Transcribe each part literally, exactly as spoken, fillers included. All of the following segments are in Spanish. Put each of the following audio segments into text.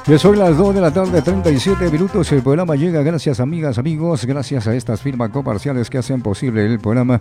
Ya son las dos de la tarde, treinta y siete minutos. El programa llega gracias, amigas, amigos, gracias a estas firmas comerciales que hacen posible el programa.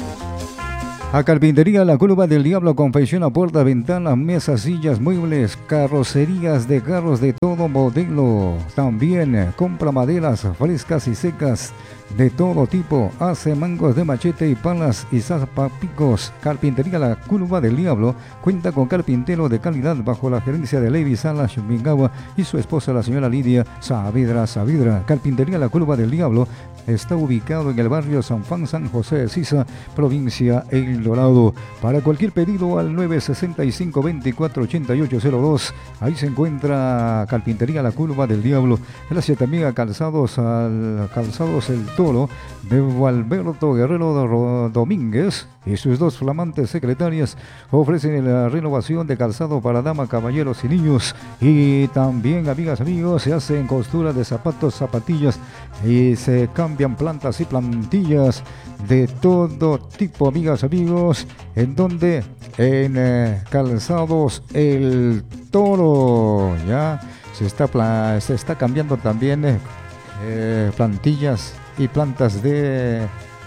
A Carpintería La Curva del Diablo, confecciona puertas, ventanas, mesas, sillas, muebles, carrocerías de carros de todo modelo. También compra maderas frescas y secas de todo tipo. Hace mangos de machete y palas y zapapicos. Carpintería La Curva del Diablo cuenta con carpintero de calidad bajo la gerencia de Levi Salas Mingawa y su esposa, la señora Lidia Saavedra Saavedra. Carpintería La Curva del Diablo está ubicado en el barrio San Juan, San José de Sisa, provincia El Dorado. Para cualquier pedido al nueve sesenta y cinco, veinticuatro ochenta y ocho cero dos. Ahí se encuentra Carpintería La Curva del Diablo. Gracias también a Calzados, al Calzados El Toro de Gualberto Guerrero Domínguez y sus dos flamantes secretarias. Ofrecen la renovación de calzado para damas, caballeros y niños. Y también, amigas, amigos, se hacen costura de zapatos, zapatillas y se cambian plantas y plantillas de todo tipo, amigas, amigos. ¿En donde En eh, Calzados El Toro. Ya se está, pla- se está cambiando también eh, eh, plantillas y plantas de...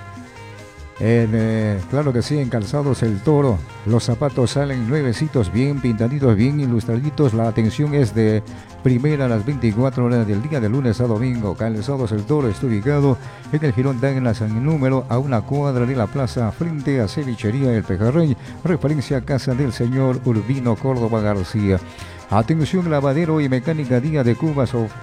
En, eh, claro que sí, en Calzados El Toro. Los zapatos salen nuevecitos, bien pintaditos, bien ilustraditos. La atención es de primera a las veinticuatro horas del día, de lunes a domingo. Calzados El Toro está ubicado en el Girón Dagna San Número, a una cuadra de la plaza, frente a Cevichería El Pejerrey, referencia a casa del señor Urbino Córdoba García. Atención, lavadero y mecánica Díaz de Cubas o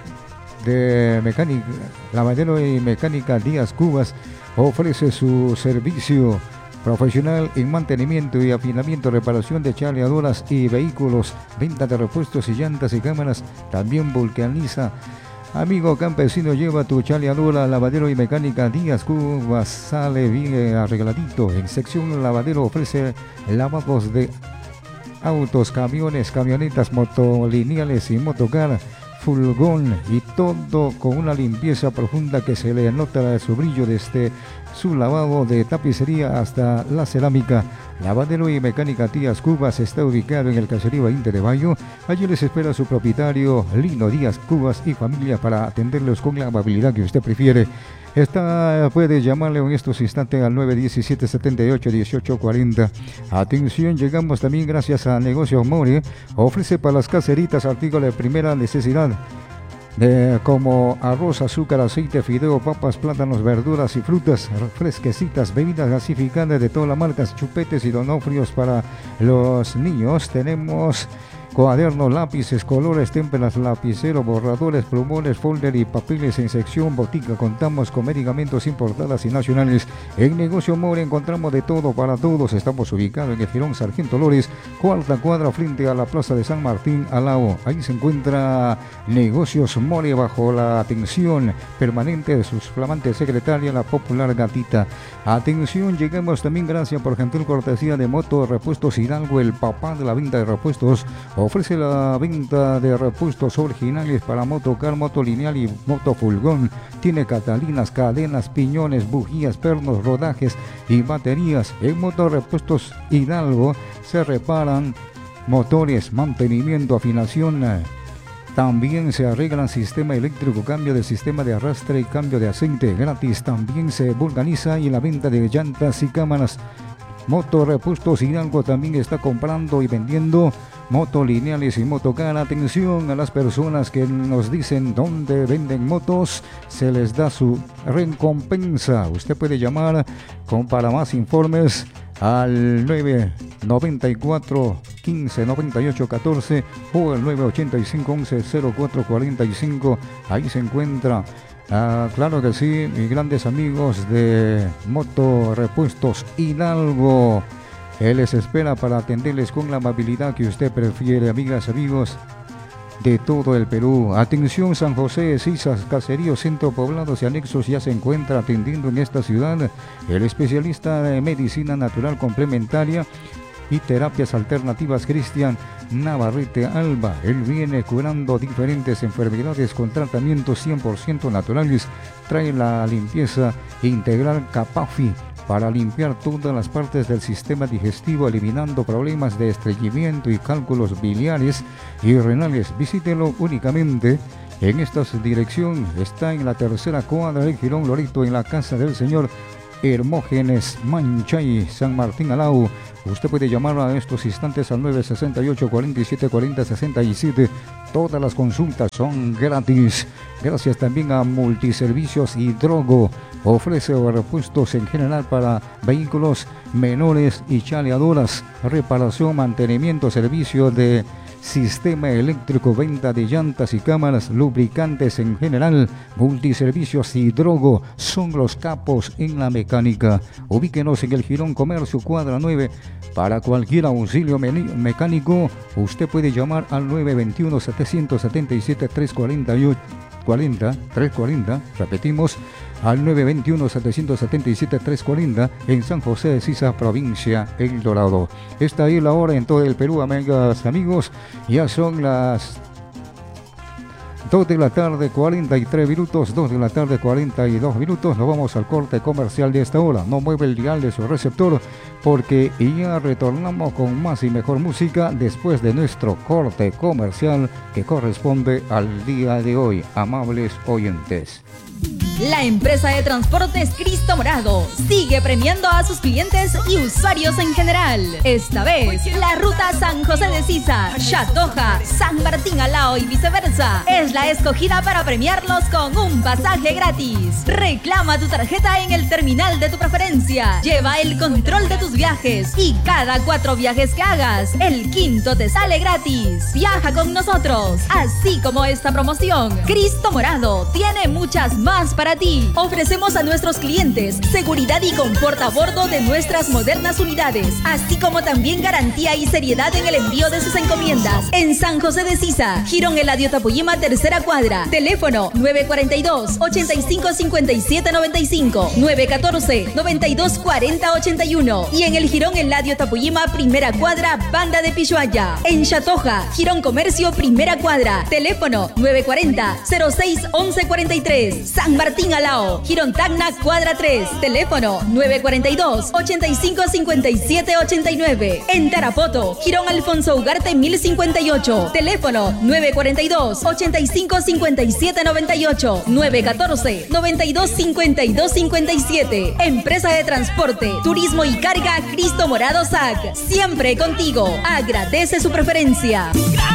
de mecánica, lavadero y mecánica Díaz Cubas ofrece su servicio profesional en mantenimiento y afinamiento, reparación de chaleadoras y vehículos, venta de repuestos y llantas y cámaras. También vulcaniza. Amigo campesino, lleva tu chaleadora, lavadero y mecánica Díaz Cubas, sale bien arregladito. En sección lavadero ofrece lavados de autos, camiones, camionetas, motolineales y motocar, furgón, y todo con una limpieza profunda que se le nota su brillo desde su lavado de tapicería hasta la cerámica. Lavadero y mecánica Díaz Cubas está ubicado en el caserío veinte de Mayo. Allí les espera su propietario Lino Díaz Cubas y familia para atenderlos con la amabilidad que usted prefiere. Está, puede llamarle en estos instantes al nueve diecisiete, setenta y ocho, dieciocho cuarenta. Atención, llegamos también gracias a Negocios More. Ofrece para las caseritas artículos de primera necesidad, de, como arroz, azúcar, aceite, fideo, papas, plátanos, verduras y frutas fresquecitas, bebidas gasificadas de todas las marcas, chupetes y donofrios para los niños. Tenemos cuadernos, lápices, colores, témperas, lapiceros, borradores, plumones, folder y papeles en sección botica. Contamos con medicamentos importados y nacionales. En Negocio More encontramos de todo para todos. Estamos ubicados en el Girón Sargento Lores, cuarta cuadra, frente a la Plaza de San Martín, Alao. Ahí se encuentra Negocios More, bajo la atención permanente de sus flamantes secretaria, la popular Gatita. Atención, llegamos también gracias por gentil cortesía de Moto Repuestos Hidalgo, el papá de la venta de repuestos. Ofrece la venta de repuestos originales para motocar, moto lineal y moto furgón. Tiene catalinas, cadenas, piñones, bujías, pernos, rodajes y baterías. En Moto Repuestos Hidalgo se reparan motores, mantenimiento, afinación. También se arreglan sistema eléctrico, cambio de sistema de arrastre y cambio de aceite gratis. También se vulcaniza y la venta de llantas y cámaras. Moto Repuestos Hidalgo también está comprando y vendiendo motos lineales y motocar. Atención a las personas que nos dicen dónde venden motos, se les da su recompensa. Usted puede llamar con, para más informes al nueve noventa y cuatro, quince, noventa y ocho, catorce o el nueve ochenta y cinco, once, cero cuatro cuarenta y cinco. Ahí se encuentra. Ah, claro que sí, mis grandes amigos de Moto Repuestos Hidalgo. Él les espera para atenderles con la amabilidad que usted prefiere, amigas, amigos de todo el Perú. Atención, San José, Sisas, Caseríos, Centro, Poblados y Anexos, ya se encuentra atendiendo en esta ciudad el especialista de medicina natural complementaria y terapias alternativas Cristian Navarrete Alba. Él viene curando diferentes enfermedades con tratamientos cien por ciento naturales. Trae la limpieza integral Capafi para limpiar todas las partes del sistema digestivo, eliminando problemas de estreñimiento y cálculos biliares y renales. Visítelo únicamente en esta dirección. Está en la tercera cuadra del Jirón Lorito, en la casa del señor Hermógenes Manchay, San Martín Alao. Usted puede llamar a estos instantes al nueve seis ocho, cuatro siete cuatro cero, seis siete. Todas las consultas son gratis. Gracias también a Multiservicios Hidrogo. Ofrece repuestos en general para vehículos menores y chaleadoras, reparación, mantenimiento, servicio de sistema eléctrico, venta de llantas y cámaras, lubricantes en general. Multiservicios Hidrogo son los capos en la mecánica. Ubíquenos en el Jirón Comercio, cuadra nueve. Para cualquier auxilio mecánico, usted puede llamar al nueve dos uno, siete siete siete, tres cuatro ocho. cuarenta, tres cuarenta, repetimos, al nueve dos uno, siete siete siete, tres cuarenta, en San José de Sisa, provincia El Dorado. Esta es la hora en todo el Perú, amigas, amigos. Ya son las dos de la tarde, cuarenta y tres minutos, dos de la tarde, cuarenta y dos minutos. Nos vamos al corte comercial de esta hora. No mueve el dial de su receptor, porque ya retornamos con más y mejor música después de nuestro corte comercial que corresponde al día de hoy, amables oyentes. La empresa de transportes Cristo Morado sigue premiando a sus clientes y usuarios en general. Esta vez, la ruta San José de Sisa, Chatoja, San Martín Alao y viceversa es la escogida para premiarlos con un pasaje gratis. Reclama tu tarjeta en el terminal de tu preferencia. Lleva el control de tus viajes y cada cuatro viajes que hagas, el quinto te sale gratis. Viaja con nosotros. Así como esta promoción, Cristo Morado tiene muchas más para ti. Ofrecemos a nuestros clientes seguridad y confort a bordo de nuestras modernas unidades, así como también garantía y seriedad en el envío de sus encomiendas. En San José de Sisa, Jirón Eladio Tapuyima, tercera cuadra. Teléfono nueve cuatro dos, ocho cinco cinco siete nueve cinco, nueve uno cuatro, nueve dos cuatro cero ocho uno. Y en el Jirón Eladio Tapuyima, primera cuadra, Banda de Pishuaya. En Chatoja, Jirón Comercio, primera cuadra. Teléfono nueve cuatro cero, cero seis once cuarenta y tres. San Martín Alao, Jirón Tacna, cuadra tres. Teléfono nueve cuatro dos, ocho cinco cinco siete ocho nueve. En Tarapoto, Jirón Alfonso Ugarte mil cincuenta y ocho. Teléfono nueve cuatro dos, ocho cinco cinco siete nueve ocho, nueve uno cuatro, nueve dos cinco dos cinco siete. Empresa de Transporte, Turismo y Carga Cristo Morado S A C. Siempre contigo. Agradece su preferencia.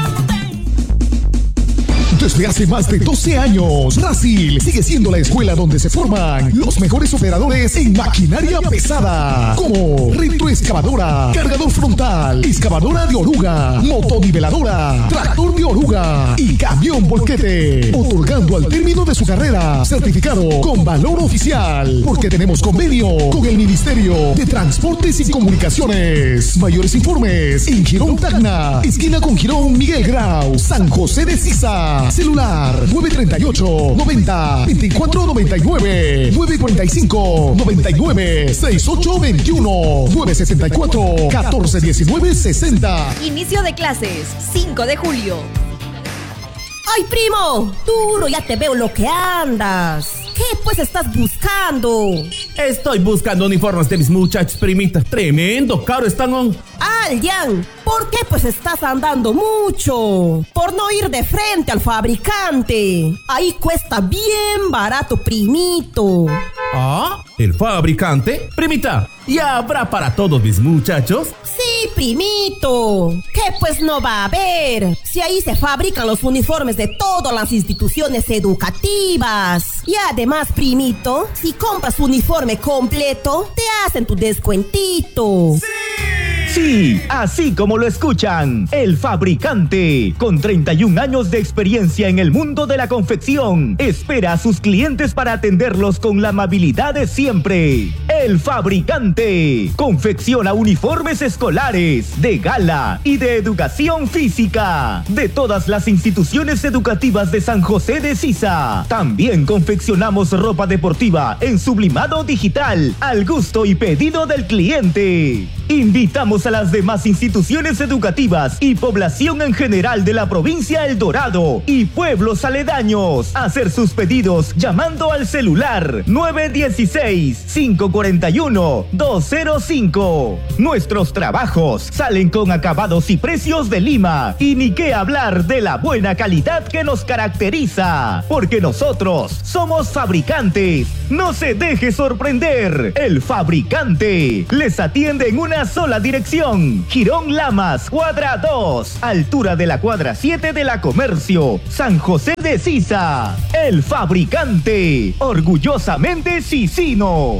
Desde hace más de doce años, Rasil sigue siendo la escuela donde se forman los mejores operadores en maquinaria pesada, como retroexcavadora, cargador frontal, excavadora de oruga, motoniveladora, tractor de oruga y camión volquete, otorgando al término de su carrera certificado con valor oficial, porque tenemos convenio con el Ministerio de Transportes y Comunicaciones. Mayores informes en Jirón Tacna, esquina con Jirón Miguel Grau, San José de Sisa. Celular nueve tres ocho, noventa, veinticuatro noventa y nueve, nueve cuarenta y cinco, noventa y nueve, sesenta y ocho veintiuno, nueve sesenta y cuatro, catorce diecinueve sesenta. Inicio de clases, cinco de julio. ¡Ay, primo! Duro, ya te veo lo que andas. ¿Qué pues estás buscando? Estoy buscando uniformes de mis muchachos, primita. Tremendo caro están. On. Aljan, ¿por qué pues estás andando mucho? Por no ir de frente al fabricante. Ahí cuesta bien barato, primito. ¿Ah? ¿El fabricante? Primita, ¿ya habrá para todos mis muchachos? Sí, primito. ¿Qué pues no va a haber? Si ahí se fabrican los uniformes de todas las instituciones educativas. Y además, primito, si compras uniforme completo, te hacen tu descuentito. ¡Sí! Sí, así como lo escuchan, El Fabricante, con treinta y un años de experiencia en el mundo de la confección, espera a sus clientes para atenderlos con la amabilidad de siempre. El Fabricante confecciona uniformes escolares, de gala y de educación física, de todas las instituciones educativas de San José de Sisa. También confeccionamos ropa deportiva en sublimado digital, al gusto y pedido del cliente. Invitamos Invitamos a las demás instituciones educativas y población en general de la provincia El Dorado y pueblos aledaños a hacer sus pedidos llamando al celular nueve uno seis, cinco cuatro uno, dos cero cinco. Nuestros trabajos salen con acabados y precios de Lima y ni qué hablar de la buena calidad que nos caracteriza, porque nosotros somos fabricantes. No se deje sorprender. El Fabricante les atiende en una sola dirección. Girón Lamas, cuadra dos, altura de la cuadra siete de la Comercio, San José de Sisa. El Fabricante, orgullosamente sisino.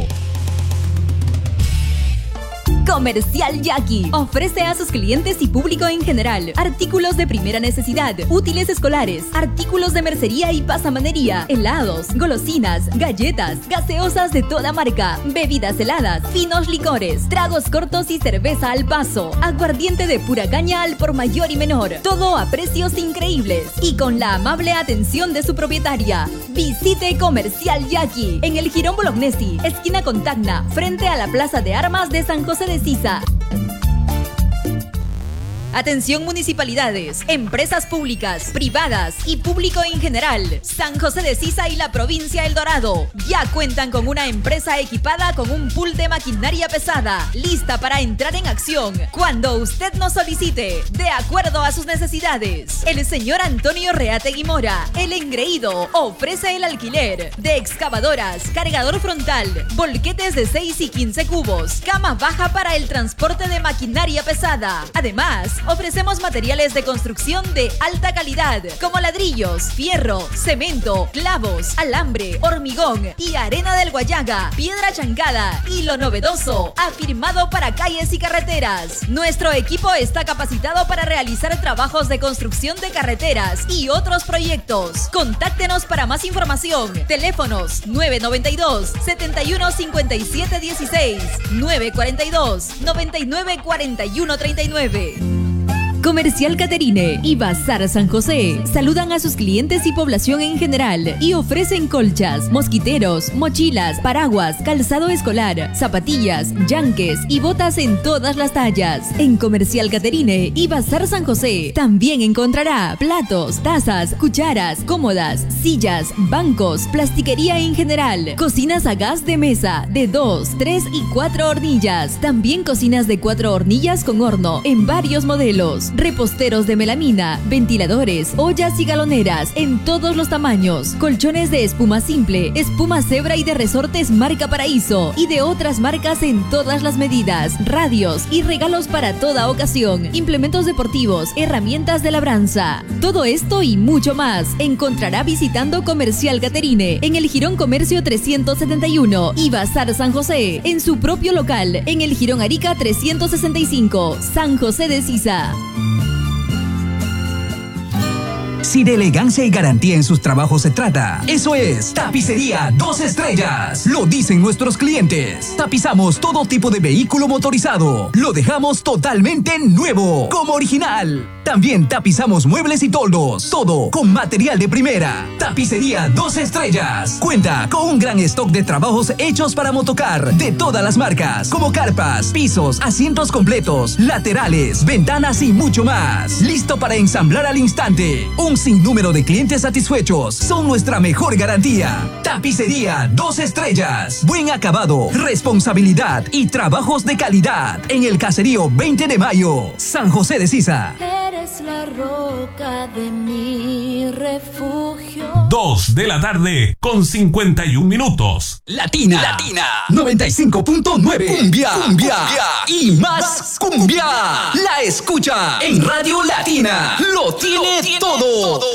Comercial Jackie ofrece a sus clientes y público en general artículos de primera necesidad, útiles escolares, artículos de mercería y pasamanería, helados, golosinas, galletas, gaseosas de toda marca, bebidas heladas, finos licores, tragos cortos y cerveza al paso, aguardiente de pura caña al por mayor y menor, todo a precios increíbles y con la amable atención de su propietaria. Visite Comercial Jackie en el Jirón Bolognesi, esquina con Tacna, frente a la Plaza de Armas de San José de Sisa. Atención municipalidades, empresas públicas, privadas y público en general. San José de Sisa y la provincia El Dorado ya cuentan con una empresa equipada con un pool de maquinaria pesada, lista para entrar en acción cuando usted nos solicite, de acuerdo a sus necesidades. El señor Antonio Reategui Mora, el engreído, ofrece el alquiler de excavadoras, cargador frontal, volquetes de seis y quince cubos, cama baja para el transporte de maquinaria pesada. Además, ofrecemos materiales de construcción de alta calidad, como ladrillos, fierro, cemento, clavos, alambre, hormigón y arena del Guayaga, piedra chancada y lo novedoso, afirmado para calles y carreteras. Nuestro equipo está capacitado para realizar trabajos de construcción de carreteras y otros proyectos. Contáctenos para más información. Teléfonos nueve nueve dos, setenta y uno, cincuenta y siete dieciséis, nueve cuarenta y dos, noventa y nueve, cuarenta y uno treinta y nueve. Comercial Caterine y Bazar San José saludan a sus clientes y población en general y ofrecen colchas, mosquiteros, mochilas, paraguas, calzado escolar, zapatillas, yanques y botas en todas las tallas. En Comercial Caterine y Bazar San José también encontrará platos, tazas, cucharas, cómodas, sillas, bancos, plastiquería en general, cocinas a gas de mesa de dos, tres y cuatro hornillas. También cocinas de cuatro hornillas con horno en varios modelos. Reposteros de melamina, ventiladores, ollas y galoneras en todos los tamaños, colchones de espuma simple, espuma cebra y de resortes marca Paraíso y de otras marcas en todas las medidas, radios y regalos para toda ocasión, implementos deportivos, herramientas de labranza. Todo esto y mucho más encontrará visitando Comercial Caterine en el Jirón Comercio trescientos setenta y uno y Bazar San José en su propio local en el Jirón Arica trescientos sesenta y cinco, San José de Sisa. Si de elegancia y garantía en sus trabajos se trata, eso es Tapicería Dos Estrellas. Lo dicen nuestros clientes. Tapizamos todo tipo de vehículo motorizado. Lo dejamos totalmente nuevo, como original. También tapizamos muebles y toldos. Todo con material de primera. Tapicería Dos Estrellas. Cuenta con un gran stock de trabajos hechos para motocar de todas las marcas, como carpas, pisos, asientos completos, laterales, ventanas y mucho más. Listo para ensamblar al instante. Un sinnúmero de clientes satisfechos son nuestra mejor garantía. Tapicería Dos Estrellas. Buen acabado, responsabilidad y trabajos de calidad. En el caserío veinte de mayo, San José de Sisa. Eres la roca de mi refugio. Dos de la tarde con cincuenta y un minutos. Latina, Latina, noventa y cinco punto nueve. Cumbia, cumbia, cumbia y más cumbia. La escucha en Radio Latina. Lo tiene, Lo tiene todo. todo.